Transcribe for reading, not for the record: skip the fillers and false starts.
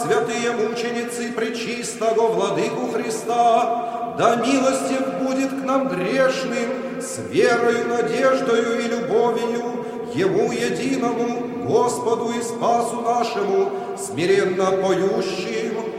святые мученицы Пречистого Владыку Христа, да милостив будет к нам грешным, с верою, надеждою и любовью, Ему единому, Господу и Спасу нашему, смиренно поющим.